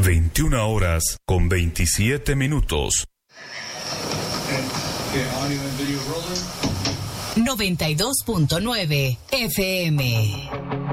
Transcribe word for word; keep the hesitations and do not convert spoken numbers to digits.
veintiuna horas con veintisiete minutos. noventa y dos punto nueve F M.